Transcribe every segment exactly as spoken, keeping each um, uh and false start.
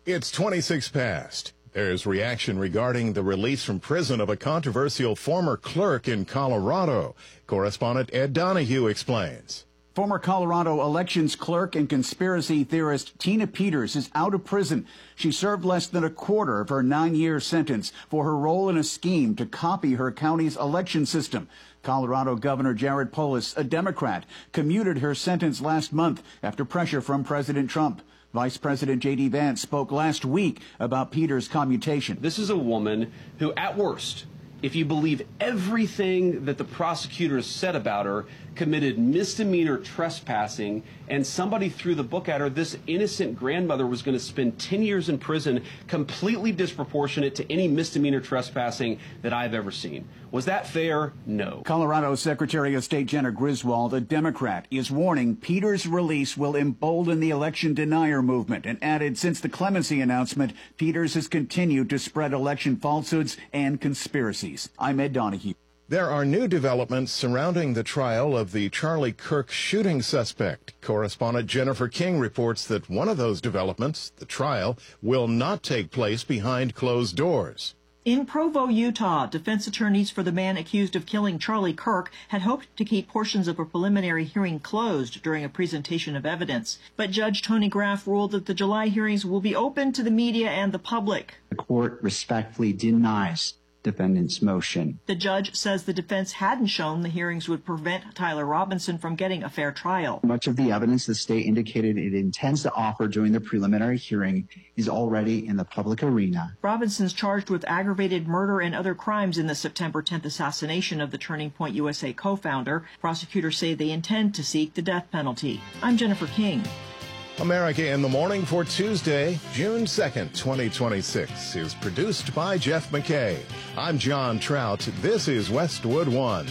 It's twenty-six past. There's reaction regarding the release from prison of a controversial former clerk in Colorado. Correspondent Ed Donahue explains. Former Colorado elections clerk and conspiracy theorist Tina Peters is out of prison. She served less than a quarter of her nine-year sentence for her role in a scheme to copy her county's election system. Colorado Governor Jared Polis, a Democrat, commuted her sentence last month after pressure from President Trump. Vice President J D. Vance spoke last week about Peters' commutation. This is a woman who, at worst, if you believe everything that the prosecutors said about her, committed misdemeanor trespassing, and somebody threw the book at her. This innocent grandmother was going to spend ten years in prison, completely disproportionate to any misdemeanor trespassing that I've ever seen. Was that fair? No. Colorado Secretary of State Jenna Griswold, a Democrat, is warning Peters' release will embolden the election denier movement, and added since the clemency announcement, Peters has continued to spread election falsehoods and conspiracies. I'm Ed Donahue. There are new developments surrounding the trial of the Charlie Kirk shooting suspect. Correspondent Jennifer King reports that one of those developments, the trial, will not take place behind closed doors. In Provo, Utah, defense attorneys for the man accused of killing Charlie Kirk had hoped to keep portions of a preliminary hearing closed during a presentation of evidence. But Judge Tony Graff ruled that the July hearings will be open to the media and the public. The court respectfully denies defendant's motion. The judge says the defense hadn't shown the hearings would prevent Tyler Robinson from getting a fair trial. Much of the evidence the state indicated it intends to offer during the preliminary hearing is already in the public arena. Robinson's charged with aggravated murder and other crimes in the September tenth assassination of the Turning Point U S A co-founder. Prosecutors say they intend to seek the death penalty. I'm Jennifer King. America in the Morning for Tuesday, June second, twenty twenty-six is produced by Jeff McKay. I'm John Trout. This is Westwood One.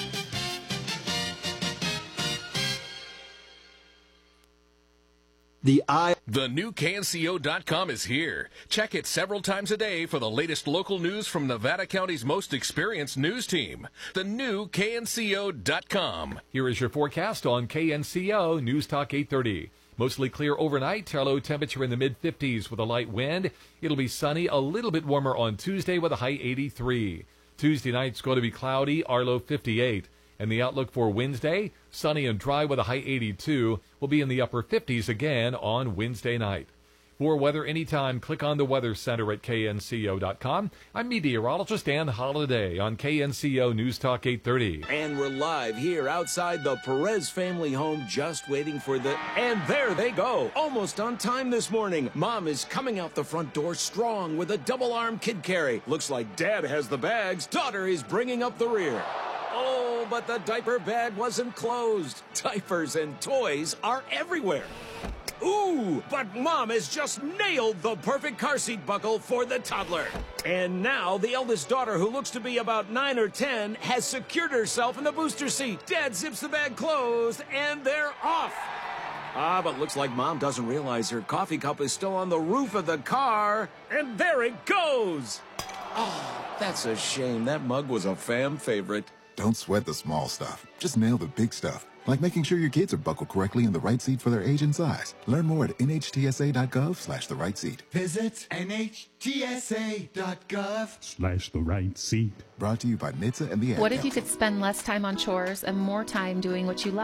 The I The new K N C O dot com is here. Check it several times a day for the latest local news from Nevada County's most experienced news team. The new K N C O dot com. Here is your forecast on K N C O News Talk eight thirty. Mostly clear overnight, our low temperature in the mid fifties with a light wind. It'll be sunny, a little bit warmer on Tuesday with a high eighty-three. Tuesday night's going to be cloudy, our low fifty-eight. And the outlook for Wednesday, sunny and dry with a high eighty-two, will be in the upper fifties again on Wednesday night. For weather anytime, click on the Weather Center at K N C O dot com. I'm meteorologist Ann Holiday on K N C O News Talk eight thirty. And we're live here outside the Perez family home, just waiting for the... And there they go, almost on time this morning. Mom is coming out the front door strong with a double-arm kid carry. Looks like Dad has the bags. Daughter is bringing up the rear. Oh, but the diaper bag wasn't closed. Diapers and toys are everywhere. Ooh, but Mom has just nailed the perfect car seat buckle for the toddler. And now the eldest daughter, who looks to be about nine or ten, has secured herself in the booster seat. Dad zips the bag closed, and they're off. Ah, but looks like Mom doesn't realize her coffee cup is still on the roof of the car. And there it goes. Oh, that's a shame. That mug was a fam favorite. Don't sweat the small stuff. Just nail the big stuff. Like making sure your kids are buckled correctly in the right seat for their age and size. Learn more at N H T S A dot gov slash the right seat. Visit N H T S A dot gov slash the right seat. Brought to you by N H T S A and the Ad What if Council. you could spend less time on chores and more time doing what you love?